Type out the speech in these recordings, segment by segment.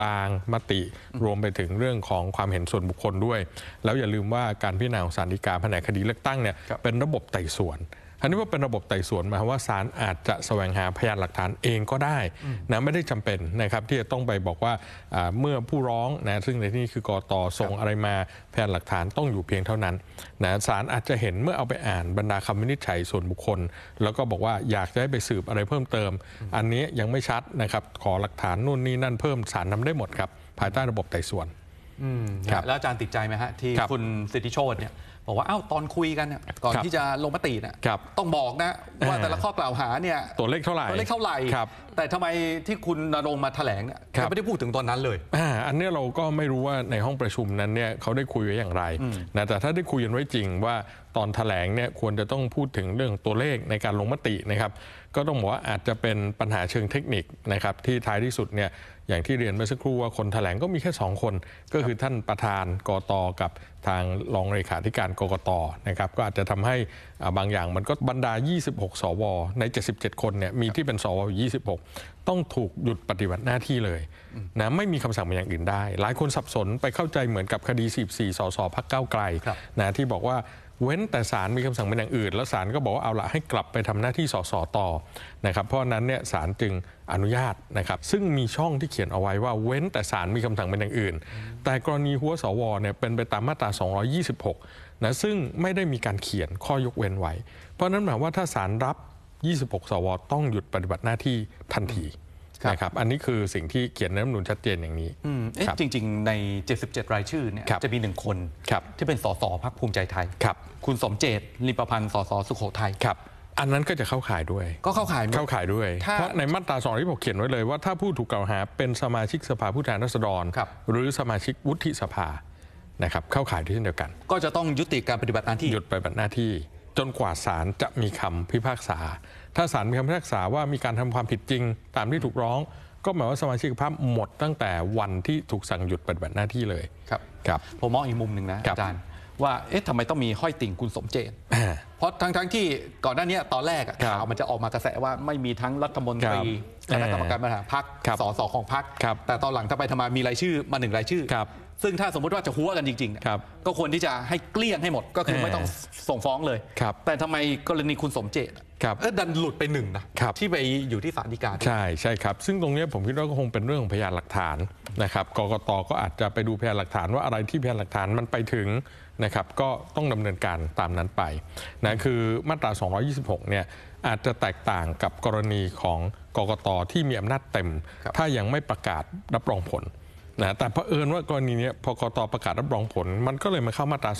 ต่างมติรวมไปถึงเรื่องของความเห็นส่วนบุคคลด้วยแล้วอย่าลืมว่าการพิจารณาของศาลฎีกาแผนกคดีเลือกตั้งเนี่ยเป็นระบบไต่สวนอันนี้ว่าเป็นระบบไต่สวนหมายความว่าศาลอาจจะแสวงหาพยานหลักฐานเองก็ได้นะไม่ได้จำเป็นนะครับที่จะต้องไปบอกว่าเมื่อผู้ร้องนะซึ่งในที่นี้คือกต.ส่งอะไรมาพยานหลักฐานต้องอยู่เพียงเท่านั้นนะศาลอาจจะเห็นเมื่อเอาไปอ่านบรรดาคำวินิจฉัยส่วนบุคคลแล้วก็บอกว่าอยากจะให้ไปสืบอะไรเพิ่มเติมอันนี้ยังไม่ชัดนะครับขอหลักฐานนู่นนี่นั่นเพิ่มศาลทำได้หมดครับภายใต้ระบบไต่สวนแล้วอาจารย์ติดใจไหมฮะที่คุณสิทธิโชติเนี่ยบอกว่าตอนคุยกันก่อนที่จะลงมติเนี่ยต้องบอกนะว่าแต่ละข้อกล่าวหาเนี่ยตัวเลขเท่าไหร่แต่ทำไมที่คุณณรงค์มาแถลงเนี่ยไม่ได้พูดถึงตอนนั้นเลยอันนี้เราก็ไม่รู้ว่าในห้องประชุมนั้นเนี่ยเขาได้คุยไว้อย่างไรนะแต่ถ้าได้คุยกันไว้จริงว่าตอนแถลงเนี่ยควรจะต้องพูดถึงเรื่องตัวเลขในการลงมตินะครับก็ต้องบอกว่าอาจจะเป็นปัญหาเชิงเทคนิคนะครับที่ท้ายที่สุดเนี่ยอย่างที่เรียนเมื่อสักครู่ว่าคนแถลงก็มีแค่2คนก็คือท่านประธานกต.กับทางรองเลขาธิการกกต.นะครับก็อาจจะทำให้บางอย่างมันก็บรรดา26 สว.ใน77 คนเนี่ยมีที่เป็นสว. 26ต้องถูกหยุดปฏิบัติหน้าที่เลยนะไม่มีคำสั่งเป็นอย่างอื่นได้หลายคนสับสนไปเข้าใจเหมือนกับคดี14 สส.พรรคก้าวไกลนะที่บอกว่าเว้นแต่ศาลมีคำสั่งเป็นอย่างอื่นแล้วศาลก็บอกว่าเอาละให้กลับไปทำหน้าที่สสต่อนะครับเพราะนั้นเนี่ยศาลจึงอนุญาตนะครับซึ่งมีช่องที่เขียนเอาไว้ว่าเว้นแต่ศาลมีคำสั่งเป็นอย่างอื่นแต่กรณีหัวสวเนี่ยเป็นไปตามมาตรา226นะซึ่งไม่ได้มีการเขียนข้อยกเว้นไว้เพราะนั้นหมายว่าถ้าศาลรับ26 สวต้องหยุดปฏิบัติหน้าที่ทันทีนะครับอันนี้คือสิ่งที่เขียนในรัฐธรรมนูญชัดเจนอย่างนี้จริงๆใน77 รายชื่อเนี่ยจะมี1 คนที่เป็นสสพรรคภูมิใจไทยคุณสมเจต ลิมประพันธ์สสสุโขทัยอันนั้นก็จะเข้าข่ายด้วยก็เข้าข่ายด้วยเพราะในมาตรา226เขียนไว้เลยว่าถ้าผู้ถูกกล่าวหาเป็นสมาชิกสภาผู้แทนราษฎรหรือสมาชิกวุฒิสภานะครับเข้าข่ายด้วยเช่นเดียวกันก็จะต้องยุติการปฏิบัติหน้าที่หยุดปฏิบัติหน้าที่จนกว่าศาลจะมีคำพิพากษาถ้าศาลมีคำพิพากษาว่ามีการทำความผิดจริงตามที่ถูกร้องก็หมายว่าสมาชิกภาพหมดตั้งแต่วันที่ถูกสั่งหยุดปฏิบัติหน้าที่เลยครับผมมองอีกมุมหนึ่งนะอาจารย์ว่าทำไมต้องมีห้อยติ่งคุณสมเจตเพราะทั้งที่ก่อนหน้านี้ตอนแรกข่าวมันจะออกมากระแสว่าไม่มีทั้งรัฐมนตรีคณะกรรมการบริหารพรรคสสของพรรคแต่ตอนหลังถ้าไปทำไมมีรายชื่อมา1 รายชื่อซึ่งถ้าสมมติว่าจะหัวกันจริงๆก็ควรที่จะให้เกลี้ยงให้หมดก็คือไม่ต้องส่งฟ้องเลยแต่ทำไมกรณีคุณสมเจตดันหลุดไป1นะที่ไปอยู่ที่ศาลฎีกาใช่ครับซึ่งตรงนี้ผมคิดว่าก็คงเป็นเรื่องของพยานหลักฐานนะครับกกต.ก็อาจจะไปดูพยานหลักฐานว่าอะไรที่พยานหลักฐานมันไปถึงนะครับก็ต้องดำเนินการตามนั้นไปนะคือมาตรา226เนี่ยอาจจะแตกต่างกับกรณีของกกต.ที่มีอำนาจเต็มถ้ายังไม่ประกาศรับรองผลนะแต่เผอิญว่ากรณีนี้พอกกต.ประกาศรับรองผลมันก็เลยมาเข้ามาตรา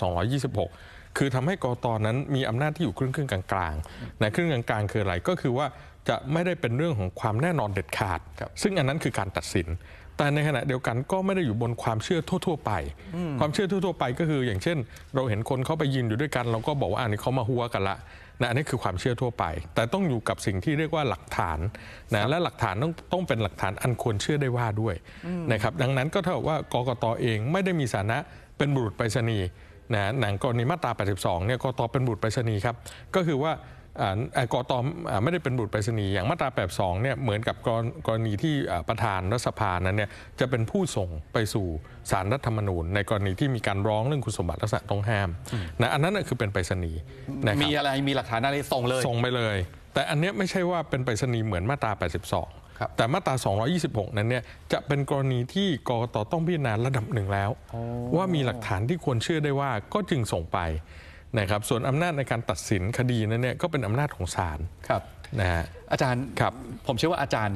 226คือทำให้กกต.นั้นมีอำนาจที่อยู่ครึ่งกลางๆนะครึ่งกลางๆคืออะไรก็คือว่าจะไม่ได้เป็นเรื่องของความแน่นอนเด็ดขาดซึ่งอันนั้นคือการตัดสินแต่ในขณะเดียวกันก็ไม่ได้อยู่บนความเชื่อทั่วๆไปความเชื่อทั่วๆไปก็คืออย่างเช่นเราเห็นคนเขาไปยืนอยู่ด้วยกันเราก็บอกว่าอันนี้เขามาหัวกันละนะอันนี้คือความเชื่อทั่วไปแต่ต้องอยู่กับสิ่งที่เรียกว่าหลักฐานนะและหลักฐานต้องเป็นหลักฐานอันควรเชื่อได้ว่าด้วยนะครับดังนั้นก็เท่ากับว่ากกต.เองไม่ได้มีฐานะเป็นบุรุษไปรษณีย์นะหนังกรณีมาตรา82เนี่ยกกต.เป็นบุรุษไปรษณีย์ครับก็คือว่ากกต.ไม่ได้เป็นบุรุษไปรษณีย์อย่างมาตรา82เนี่ยเหมือนกับกรณีที่ประธานรัฐสภานั้นเนี่ยจะเป็นผู้ส่งไปสู่ศาลรัฐธรรมนูญในกรณีที่มีการร้องเรื่องคุณสมบัติลักษณะต้องห้ามนะอันนั้นคือเป็นไปรษณีย์มีอะไรมีหลักฐานอะไรส่งไปเลยแต่อันนี้ไม่ใช่ว่าเป็นไปรษณีย์เหมือนมาตรา82แต่มาตรา226นั้นเนี่ยจะเป็นกรณีที่กกต.ต้องพิจารณาระดับหนึ่งแล้วว่ามีหลักฐานที่ควรเชื่อได้ว่าก็จึงส่งไปนะครับส่วนอำนาจในการตัดสินคดีนั้นเนี่ยก็เป็นอำนาจของศาลนะฮะอาจารย์ผมเชื่อว่าอาจารย์